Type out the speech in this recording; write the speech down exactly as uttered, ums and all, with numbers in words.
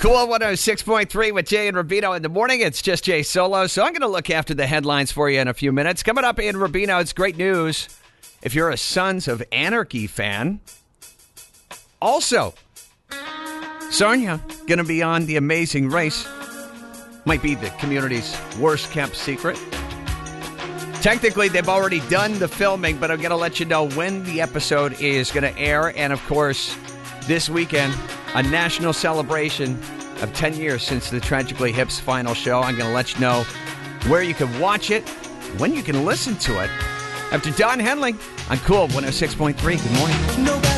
Cool one oh six point three with Jay and Rubino in the morning. It's just Jay Solo, so I'm going to look after the headlines for you in a few minutes. Coming up in Rubino, it's great news if you're a Sons of Anarchy fan. Also, Sonia going to be on The Amazing Race. Might be the community's worst kept secret. Technically, they've already done the filming, but I'm going to let you know when the episode is going to air. And, of course, this weekend, a national celebration of ten years since the Tragically Hip's final show. I'm going to let you know where you can watch it, when you can listen to it. After Don Henley on Cool one oh six point three. Good morning.